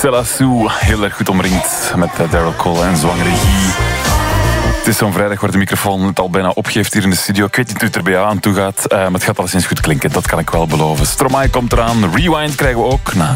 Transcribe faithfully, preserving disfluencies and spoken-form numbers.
Marcella Sue, heel erg goed omringd met Daryl Cole en zwangere regie. Het is zo'n vrijdag waar de microfoon het al bijna opgeeft hier in de studio. Ik weet niet hoe het er bij jou aan toe gaat, uh, maar het gaat alleszins goed klinken. Dat kan ik wel beloven. Stromae komt eraan, Rewind krijgen we ook na